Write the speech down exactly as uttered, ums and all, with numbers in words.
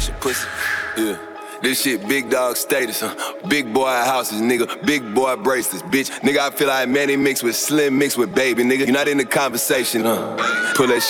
conversation, pussy. Yeah. This shit big dog status, huh? Big boy houses, nigga. Big boy bracelets, bitch. Nigga, I feel like Manny mixed with Slim mixed with Baby, nigga. You're not in the conversation, huh? Pull that shit